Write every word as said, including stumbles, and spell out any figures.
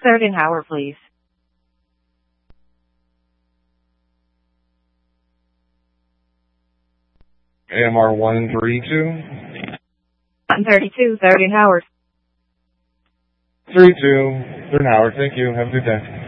Third and Howard, please. A M R one thirty-two. one thirty-two, third and Howard. thirty-two, third and Howard. Thank you. Have a good day.